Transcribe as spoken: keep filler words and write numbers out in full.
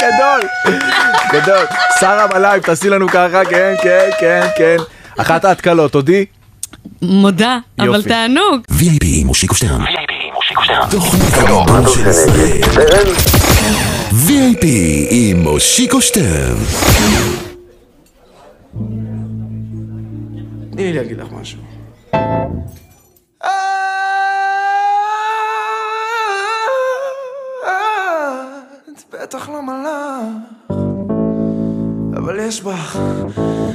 גדול, גדול. שרה בלייב, תעשי לנו ככה, כן, כן, כן, כן. אחת ההתקלות, תודי? מודה, אבל תענוג. וי איי פי עם מושיקו שטרן. וי איי פי עם מושיקו שטרן. תוכנית הלימוד של ישראל. וי איי פי עם מושיקו שטרן. תני לי להגיד לך משהו. את בטח לא מלאך, אבל יש בך